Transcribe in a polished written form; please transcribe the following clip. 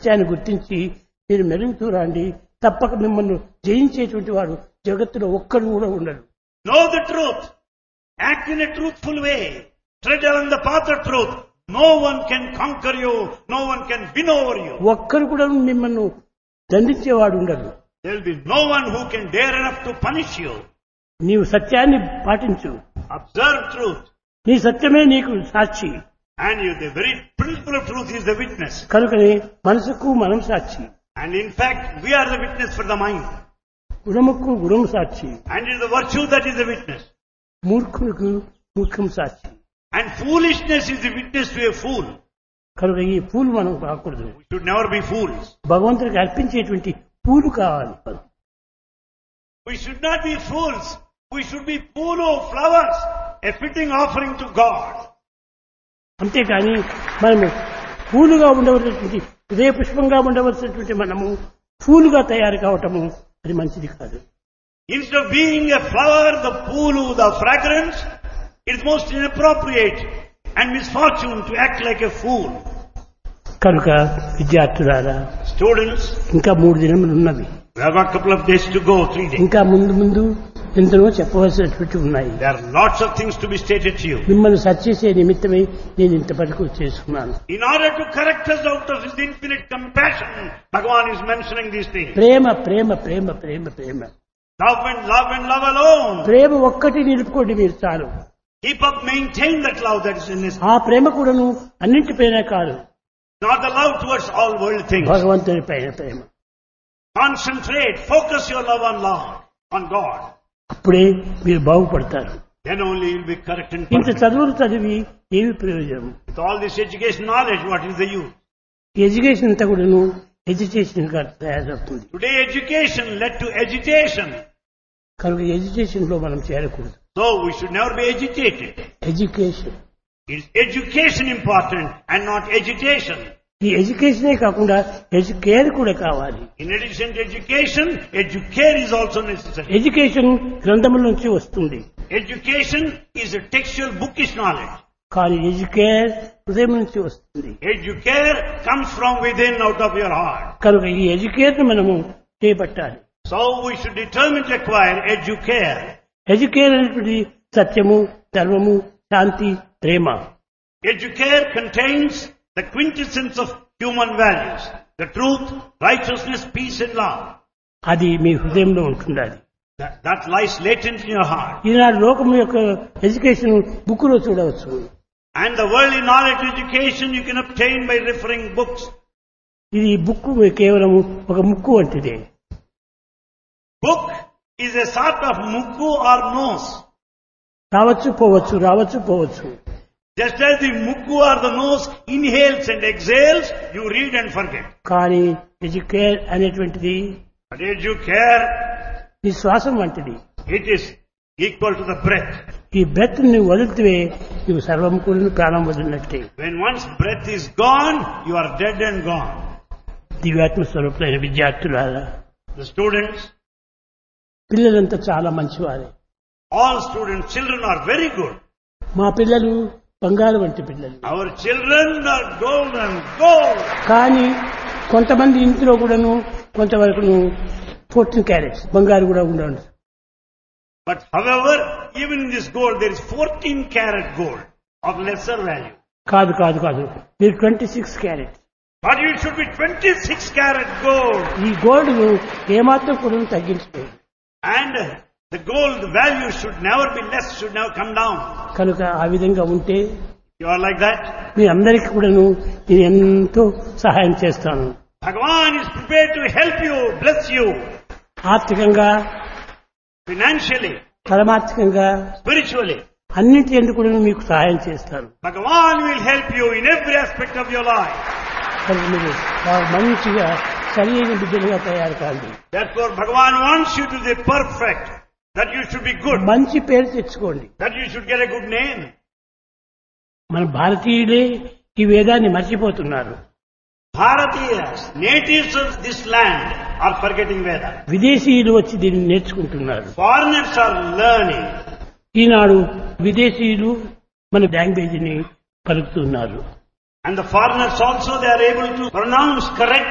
సత్యాన్ని గుర్తించి మీరు మెరుగుతూ రండి. తప్పక మిమ్మల్ని జయించేటువంటి వాడు జగత్తులో ఒక్కడు కూడా ఉండడు. Know the truth. Act in a truthful way. Tread along the path of truth. No one can conquer you. No one can win over you. ఒక్కరు కూడా మిమ్మల్ని దండించేవాడు ఉండడు. There will be no one who can dare enough to punish you. నీవు సత్యాన్ని పాటించు. Observe truth. నీ సత్యమే నీకు సాక్షి. And you, the very principle of truth is the witness. కనుకనే మనసుకు మనం సాక్షి. And in fact, we are the witness for the mind. గుణముకు గుణం సాక్షి. And it is the virtue that is the witness. మూర్ఖులకు మూర్ఖం Sakshi. And foolishness is the witness to a fool. కనుక ఈ పూలు మనం కాకూడదు. We should never be fools. భగవంతుడికి అర్పించేటువంటి పూలు కావాలి. We should not be fools. We should be full of flowers, a fitting offering to God. అంతేకాని మనము పూలుగా ఉండవలసినటువంటి హృదయ పుష్పంగా ఉండవలసినటువంటి మనము పూలుగా తయారు కావటము అది మంచిది కాదు. Instead of being a flower, the pulu, the fragrance, it is most inappropriate and misfortune to act like a fool. కనుక విద్యార్థులారా, Students, ఇంకా 3 దినములు ఉన్నవి. we have got a couple of days to go, 3 days. ఇంకా ముందు ఎంతనో చెప్పవలసినటువంటి ఉన్నాయి. There are lots of things to be stated to you. మిమ్మల్ని సరిచేసే నిమిత్తమై నేను ఇంతవరకు చేసుకున్నాను. In order to correct us out of His infinite compassion, Bhagavan is mentioning these things. Prema Prema Prema Prema Prema. Love and love and love alone. ప్రేమ ఒక్కటి నిలుపుకోండి మీరు చాలు. Keep up, maintain that love that is in His. ఆ ప్రేమ కూడాను అన్నింటిపైన కాదు, Not the love towards all worldly things. భగవంతుడి పైన ప్రేమ. Concentrate, focus your love on Lord, on God. అప్పుడే మీరు బాగుపడతారు. Then only you will be correct and ఇంత perfect. చదువులు చదివి ఏమి ప్రయోజనం? With all this education knowledge, what is the use? Education అంతా కూడాను ఎడ్యుకేషన్ గా తయారవుతుంది. Today education led to agitation. కనుక ఎడ్యుకేషన్ లో మనం చేరకూడదు. So we should never be agitated. Education, Is education important and not agitation? ఈ ఎడ్యుకేషనే కాకుండా ఎడ్యుకేర్ కూడా కావాలి. In addition to education, educare is also necessary. Education గ్రంథముల నుంచి వస్తుంది, Education is a textual bookish knowledge. కానీ ఎడ్యుకేర్ హృదయం నుంచి వస్తుంది. Educare comes from within, out of your heart. కనుక ఈ ఎడ్యుకేర్ ను మనము చేపట్టాలి. So we should determine to acquire educare. Educare అనేటువంటి సత్యము, ధర్మము, శాంతి, ప్రేమ. Educare contains the quintessence of human values, the truth, righteousness, peace and love. అది మీ హృదయంలో ఉంటుండాలి. That lies latent in your heart. ఈనాడు లోకం యొక్క ఎడ్యుకేషన్ బుక్ లో చూడవచ్చు. And the worldly knowledge education you can obtain by referring books. ఇది book కేవలం ఒక ముక్కు వంటిదే. Book is a sort of mukku or nose. రావచ్చు పోవచ్చు, రావచ్చు పోవచ్చు. Just as the mukku or the nose inhales and exhales, you read and forget. కానీ ఎడ్యుకేర్ అనేటువంటిది But educare, నీ శ్వాసం వంటిది. it is equal to the breath. ఈ breath నువ్వు వదిలితే నువ్వు సర్వం కూడా ప్రాణం వదిలినట్టే. When one's breath is gone, you are dead and gone. దివ్యాత్మ స్వరూపులైన విద్యార్థులారా, The students, పిల్లలంతా చాలా మంచివారే. all students, children are very good. మా పిల్లలు బంగారు వంటి పిల్లలు. Our children are golden, gold. కానీ కొంతమంది ఇంట్లో కూడాను కొంతవరకు 14 క్యారెట్స్ బంగారు కూడా ఉండదు. But however, even in this gold, there is 14 karat gold of lesser value. కాదు కాదు కాదు, మీరు 26 carrot. But you should be 26 karat gold. ఈ గోల్డ్ ఏమాత్రం కూడా తగ్గించలేదు. And the gold value should never be less, should never come down. కనుక ఆ విధంగా ఉంటే You are like that. మీ అందరికీ కూడాను నేను ఎంతో సహాయం చేస్తాను. Bhagavan is prepared to help you, bless you. ఆర్థికంగా, Financially, పరమార్థికంగా, spiritually. అన్నింటి ఎందుకు కూడా మీకు సహాయం చేస్తాను. Bhagavan will help you in every aspect of your life. కనుక మీరు బాగా మంచిగా సరైన బిడ్డలుగా తయారు కాండి. Therefore, Bhagavan wants you to be perfect, that you should be good, మంచి పేరు తెచ్చుకోండి. that you should get a good name. మన భారతీయులే ఈ వేదాన్ని మర్చిపోతున్నారు. Bharatiyas, natives of this land, are forgetting Veda. విదేశీయులు వచ్చి దీన్ని నేర్చుకుంటున్నారు. Foreigners are learning. ఈనాడు విదేశీయులు మన లాంగ్వేజ్ ని పలుకుతున్నారు. And the foreigners also, they are able to pronounce correct